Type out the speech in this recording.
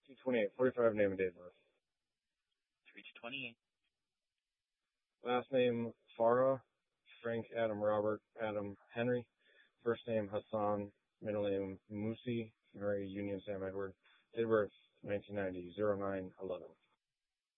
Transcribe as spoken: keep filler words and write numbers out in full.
two twenty-eight, forty-five, name and date of birth. three two twenty-eight. Last name, Farah, Frank Adam Robert Adam Henry. First name, Hassan. Middle name, Musi, Mary Union Sam Edward. Date of birth, nineteen ninety, oh nine eleven.